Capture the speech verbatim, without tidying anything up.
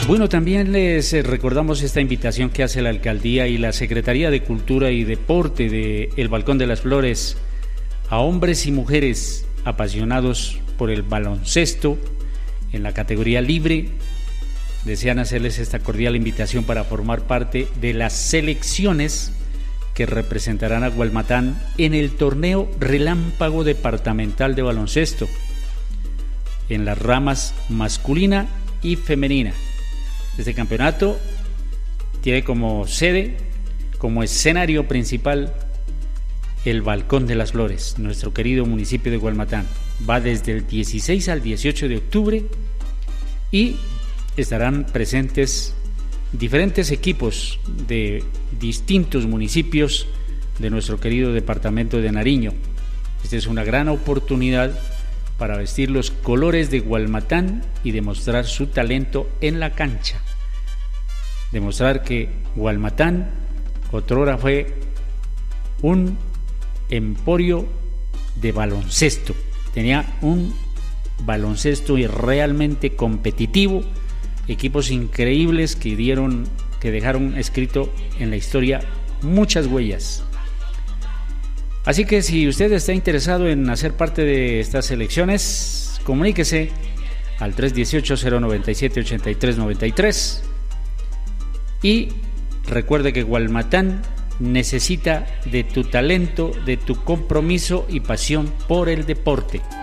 Bueno, también les recordamos esta invitación que hace la Alcaldía y la Secretaría de Cultura y Deporte de El Balcón de las Flores a hombres y mujeres apasionados por el baloncesto en la categoría libre. Desean hacerles esta cordial invitación para formar parte de las selecciones que representarán a Gualmatán en el torneo Relámpago Departamental de Baloncesto en las ramas masculina y femenina. Este campeonato tiene como sede, como escenario principal, el Balcón de las Flores, nuestro querido municipio de Gualmatán. Va desde el dieciséis al dieciocho de octubre y estarán presentes diferentes equipos de distintos municipios de nuestro querido departamento de Nariño. Esta es una gran oportunidad para vestir los colores de Gualmatán y demostrar su talento en la cancha. Demostrar que Gualmatán otrora fue un emporio de baloncesto. Tenía un baloncesto realmente competitivo, equipos increíbles que dieron, que dejaron escrito en la historia muchas huellas. Así que si usted está interesado en hacer parte de estas selecciones, comuníquese al tres uno ocho, cero nueve siete, ocho tres nueve tres y recuerde que Gualmatán necesita de tu talento, de tu compromiso y pasión por el deporte.